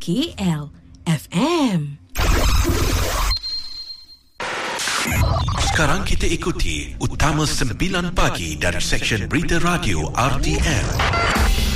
KL FM. Sekarang kita ikuti Utama 9 Pagi dari Seksyen Berita Radio RTM.